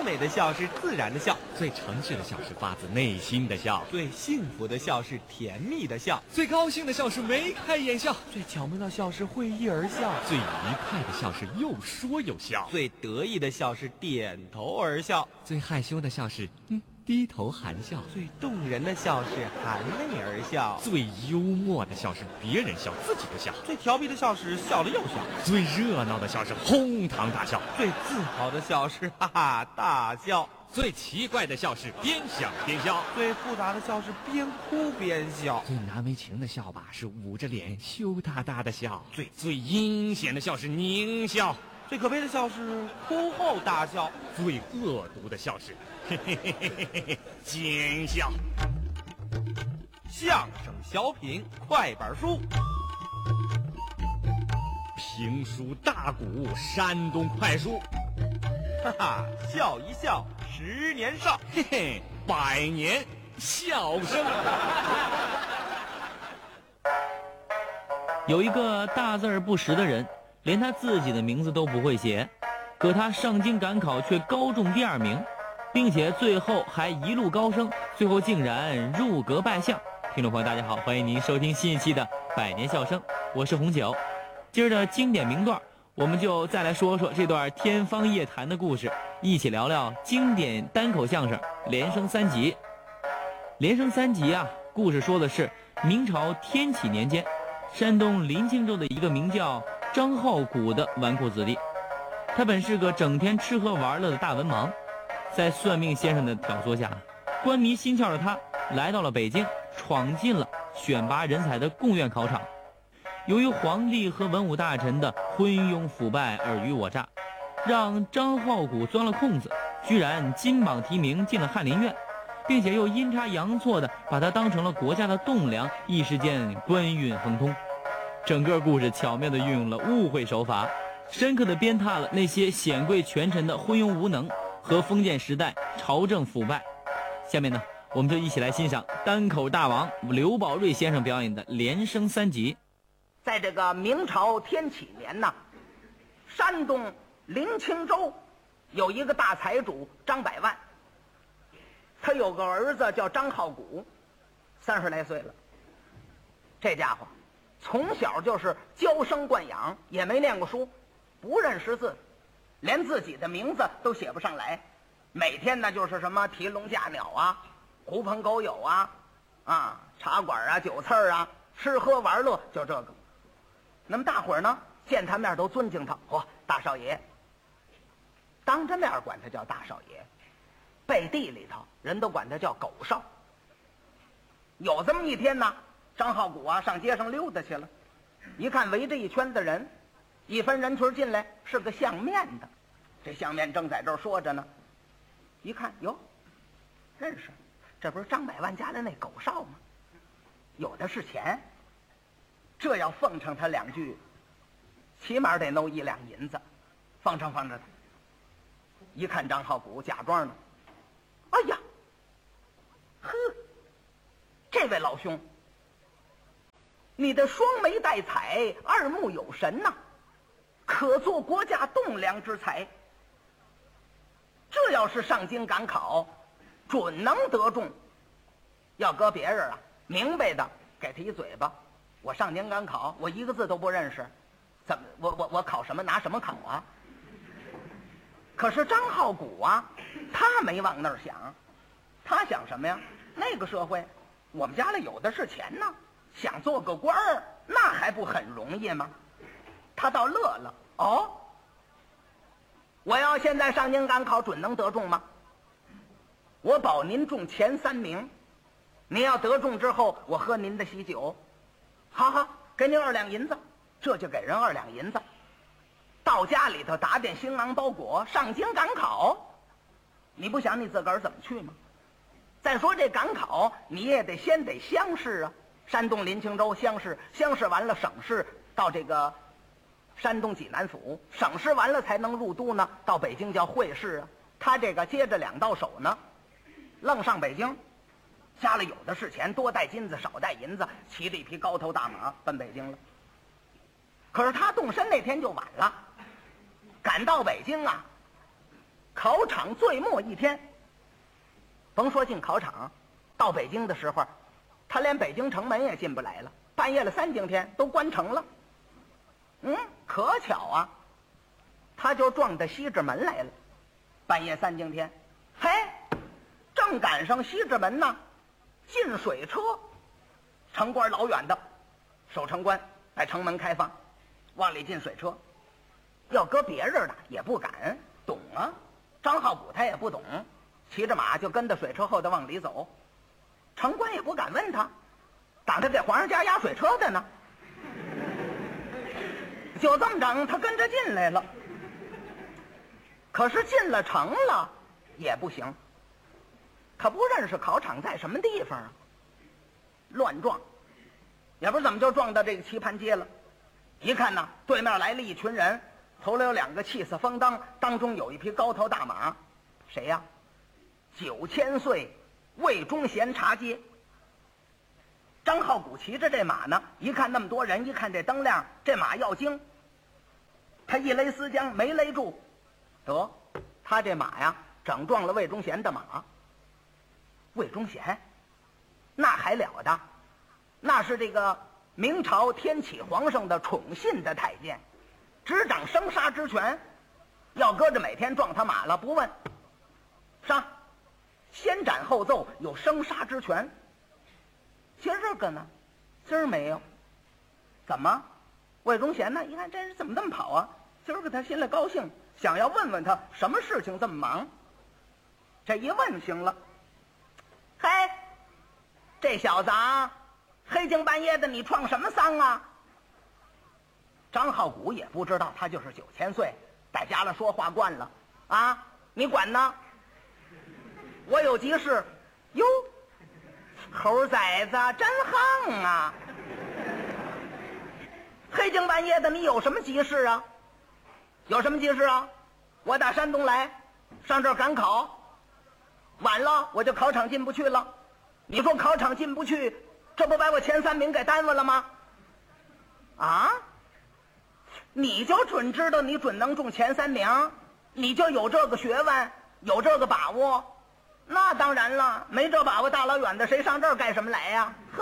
美的笑是自然的笑， 最诚实的笑是发自内心的笑， 最幸福的笑是甜蜜的笑， 最高兴的笑是眉开眼笑， 最巧妙的笑是会意而笑， 最愉快的笑是又说又笑， 最得意的笑是点头而笑， 最害羞的笑是低头含笑， 最动人的笑是含泪而笑， 最幽默的笑是别人笑自己不笑， 最调皮的笑是笑了又笑， 最热闹的笑是哄堂大笑， 最自豪的笑是哈哈大笑， 最奇怪的笑是边想边笑， 最复杂的笑是边哭边笑， 最难为情的笑吧是捂着脸羞答答的笑，最阴险的笑是狞笑， 最可悲的笑是哭后大笑， 最恶毒的笑是嘿嘿嘿嘿嘿嘿奸笑。 相声小品快板书， 评书大鼓山东快书， 哈哈，笑一笑10年少， 嘿嘿，100年笑声。 有一个大字不识的人，连他自己的名字都不会写，可他上京赶考却高中第2名，并且最后还一路高升，最后竟然入阁拜相。听众朋友大家好，欢迎您收听新一期的100年笑声，我是红九。今儿的经典名段，我们就再来说说这段天方夜谭的故事，一起聊聊经典单口相声连升3集。连升3集啊，故事说的是明朝天启年间，山东临清州的一个名叫张浩古的纨绔子弟，他本是个整天吃喝玩乐的大文盲，在算命先生的挑唆下，官迷心窍的他来到了北京，闯进了选拔人才的贡院考场。由于皇帝和文武大臣的昏庸腐败尔虞我诈，让张浩古钻了空子，居然金榜题名进了翰林院，并且又阴差阳错的把他当成了国家的栋梁，一时间官运亨通。整个故事巧妙地运用了误会手法，深刻地鞭挞了那些显贵权臣的昏庸无能和封建时代朝政腐败。下面呢，我们就一起来欣赏单口大王刘宝瑞先生表演的连升3集。 在这个明朝天启年呢，山东临清州有一个大财主张百万，他有个儿子叫张浩古，30来岁了。这家伙从小就是娇生惯养，也没念过书，不认识字，连自己的名字都写不上来。每天呢就是什么提笼架鸟啊，狐朋狗友啊，茶馆啊，酒肆啊，吃喝玩乐，就这个。那么大伙儿呢见他面都尊敬他，大少爷。当着面管他叫大少爷，背地里头人都管他叫狗少。有这么一天呢，张浩古啊上街上溜达去了，一看围着一圈的人，一分人群进来，是个相面的。这相面正在这儿说着呢，一看哟，认识，这不是张百万家的那狗少吗？有的是钱，这要奉承他2句，起码得弄1两银子，奉承他。一看张浩古假装呢，哎呀，呵，这位老兄，你的双眉带彩，2目有神呐，可做国家栋梁之才。这要是上京赶考，准能得中。要搁别人啊，明白的给他一嘴巴。我上京赶考，我一个字都不认识，怎么我考什么拿什么考啊？可是张浩古啊，他没往那儿想，他想什么呀？那个社会，我们家里有的是钱呢，想做个官儿，那还不很容易吗？他倒乐了，我要现在上京赶考，准能得中吗？我保您中前3名，您要得中之后，我喝您的喜酒。好，给您2两银子，这就给人2两银子。到家里头打点兴囊包裹，上京赶考，你不想你自个儿怎么去吗？再说这赶考，你也得先得乡试啊，山东临清州乡试，乡试完了省试，到这个山东济南府，省试完了才能入都呢，到北京叫会试啊。他这个接着2道手呢，愣上北京，家里有的是钱，多带金子少带银子，骑着一匹高头大马奔北京了。可是他动身那天就晚了，赶到北京啊， 考场最末一天，甭说进考场，到北京的时候，他连北京城门也进不来了。半夜了3更天都关城了。可巧啊，他就撞到西直门来了。半夜3更天，嘿，正赶上西直门呢，进水车，城官老远的，守城官把城门开放，往里进水车。要搁别人的也不敢懂啊，张浩古他也不懂，骑着马就跟着水车后头往里走，城官也不敢问他，当他给皇上家压水车的呢。就这么着，他跟着进来了。可是进了城了也不行，他不认识考场在什么地方啊，乱撞，也不知怎么就撞到这个棋盘街了。一看呢，对面来了一群人，头里有2个气色风当，当中有一匹高头大马，谁呀？9000岁魏忠贤茶街。张浩古骑着这马呢，一看那么多人，一看这灯亮，这马要惊，他一勒丝缰没勒住，得，他这马呀整撞了魏忠贤的马。魏忠贤那还了得，那是这个明朝天启皇上的宠信的太监，执掌生杀之权，要搁着每天撞他马了不问，杀，先斩后奏，有生杀之权。今儿个呢，今儿没有。怎么？魏忠贤呢？一看这人怎么这么跑啊？今儿个他心里高兴，想要问问他什么事情这么忙。这一问行了，嘿，这小子啊，黑更半夜的你创什么丧啊？张浩古也不知道，他就是9000岁，在家了说话惯了啊，你管呢？我有急事。哟，猴崽子真横啊！黑更半夜的你有什么急事啊？有什么急事啊？我打山东来，上这儿赶考，晚了我就考场进不去了。你说考场进不去，这不把我前3名给耽误了吗？啊？你就准知道你准能中前3名，你就有这个学问，有这个把握？那当然了，没这把握，大老远的谁上这儿干什么来呀？呵，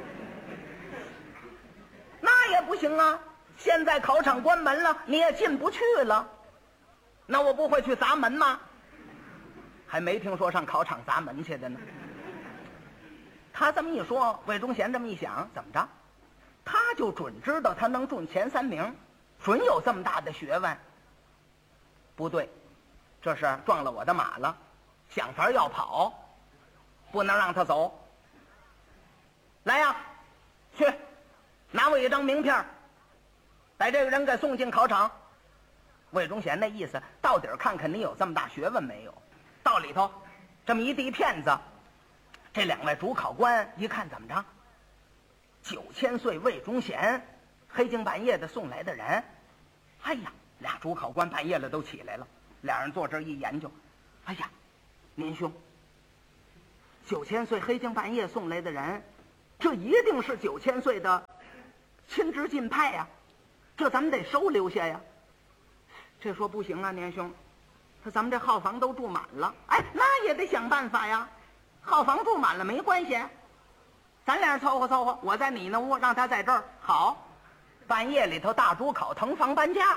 那也不行啊！现在考场关门了，你也进不去了，那我不会去砸门吗？还没听说上考场砸门去的呢。他这么一说，魏忠贤这么一想，怎么着？他就准知道他能中前3名，准有这么大的学问。不对，这是撞了我的马了，想法要跑，不能让他走。来呀，去拿我一张名片，把这个人给送进考场。魏忠贤那意思，到底看看你有这么大学问没有。到里头这么一递片子，这2位主考官一看，怎么着？9000岁魏忠贤，黑更半夜的送来的人。哎呀，俩主考官半夜了都起来了，俩人坐这儿一研究，哎呀，您兄，9000岁黑更半夜送来的人，这一定是9000岁的亲直进派呀，这咱们得收留下呀。这说不行啊，年兄，他咱们这号房都住满了，哎，那也得想办法呀。号房住满了没关系，咱俩凑合凑合，我在你那屋，让他在这儿。好，半夜里头大主考腾房搬家，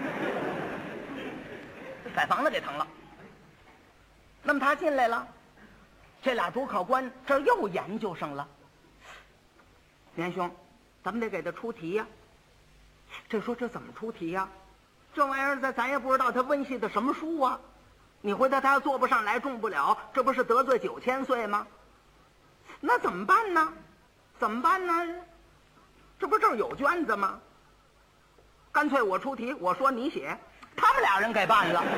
把房子给腾了。那么他进来了，这俩主考官这儿又研究上了。年兄，咱们得给他出题呀。这说这怎么出题呀？这玩意儿咱也不知道他温习的什么书啊。你回头他要做不上来，中不了，这不是得罪9000岁吗？那怎么办呢？怎么办呢？这不正有卷子吗？干脆我出题，我说你写，他们俩人给办了。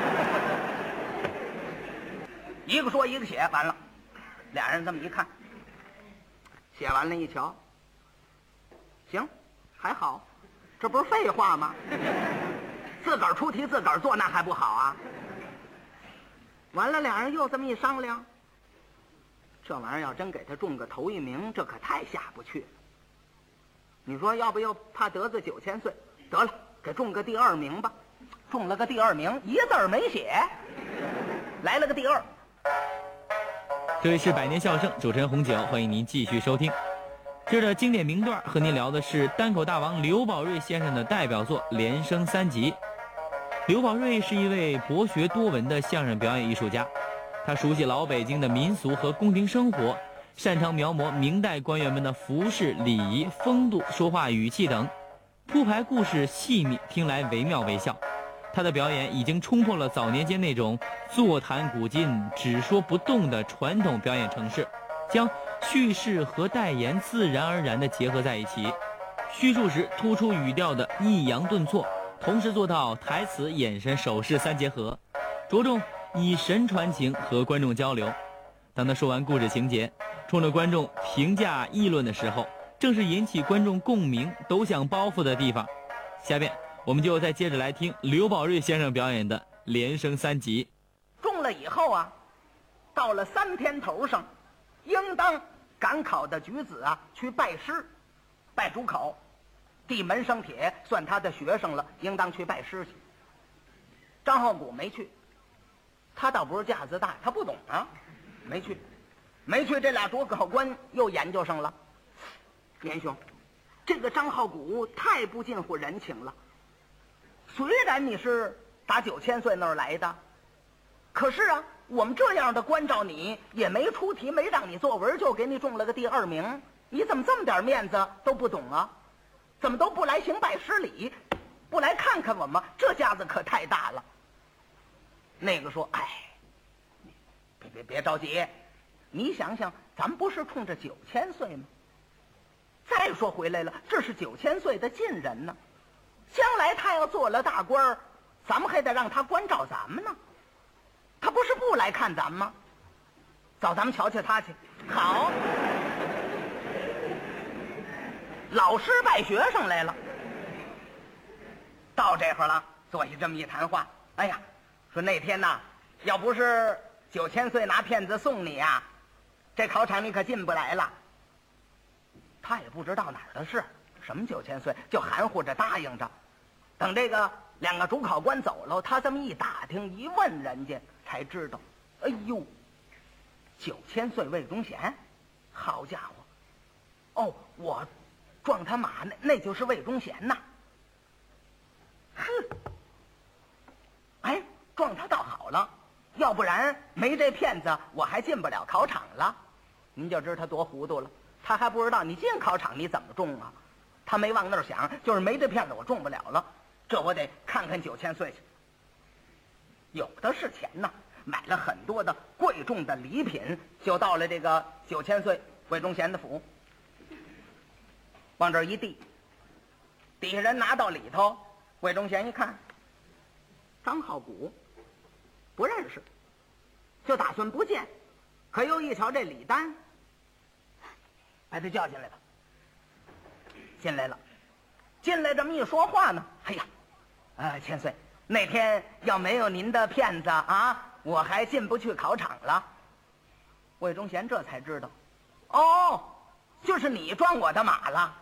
一个说一个写，完了，俩人这么一看，写完了一瞧，行，还好，这不是废话吗？自个儿出题自个儿做，那还不好啊？完了，俩人又这么一商量，这玩意儿要真给他中个头1名，这可太下不去了。你说要不又怕得罪9000岁，得了，给中个第2名吧。中了个第2名，一字儿没写。 来了个第二。 这里是百年笑声，主持人红九，欢迎您继续收听。今儿的经典名段和您聊的是单口大王刘宝瑞先生的代表作《连升三集》。刘宝瑞是一位博学多闻的相声表演艺术家，他熟悉老北京的民俗和宫廷生活，擅长描摹明代官员们的服饰、礼仪、风度、说话语气等，铺排故事细密，听来惟妙惟肖。他的表演已经冲破了早年间那种坐谈古今、只说不动的传统表演程式，将叙事和代言自然而然地结合在一起，叙述时突出语调的抑扬顿挫，同时做到台词、眼神、手势三结合，着重以神传情和观众交流。当他说完故事情节，冲着观众评价议论的时候，正是引起观众共鸣、抖响包袱的地方。下面我们就再接着来听刘宝瑞先生表演的《连升三集》。 中了以后啊，到了3天头上，应当赶考的举子啊去拜师，拜主考。地门生铁算他的学生了，应当去拜师去。张浩古没去，他倒不是架子大，他不懂啊，没去。这俩主考官又研究上了。年兄，这个张浩古太不近乎人情了。虽然你是打9000岁那儿来的，可是啊，我们这样的关照你，也没出题，没让你作文，就给你中了个第2名。你怎么这么点面子都不懂啊？怎么都不来行拜师礼，不来看看我们？这架子可太大了。那个说：“哎，别着急，你想想，咱们不是冲着9000岁吗？再说回来了，这是9000岁的近人呢。将来他要做了大官，咱们还得让他关照咱们呢。他不是不来看咱们吗？走，咱们瞧瞧他去。好，老师拜学生来了。到这会儿了，坐下这么一谈话。哎呀，说那天呐，要不是9000岁拿片子送你呀，这考场你可进不来了。他也不知道哪儿的事，什么9000岁，就含糊着答应着。等这个2个主考官走了，他这么一打听一问人家，才知道，哎呦，9000岁魏忠贤，好家伙！哦，我撞他马那就是魏忠贤呐。哼，哎，撞他倒好了，要不然没这片子，我还进不了考场了。您就知道他多糊涂了，他还不知道你进考场你怎么中啊？他没往那儿想，就是没这片子我中不了了。这我得看看9000岁去，有的是钱呐，买了很多的贵重的礼品，就到了这个9000岁魏忠贤的府，往这儿一递，底下人拿到里头，魏忠贤一看，张浩古不认识，就打算不见，可又一瞧这礼单，把他叫进来吧。进来了，进来这么一说话呢，哎呀，千岁，那天要没有您的片子啊，我还进不去考场了。魏忠贤这才知道，哦，就是你撞我的马了。